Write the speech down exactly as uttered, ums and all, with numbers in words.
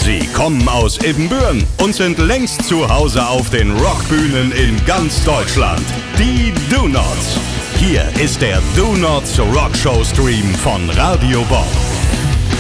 Sie kommen aus Ibbenbüren und sind längst zu Hause auf den Rockbühnen in ganz Deutschland. Die Do-Nots. Hier ist der Do-Nots Rockshow Stream von Radio Bob.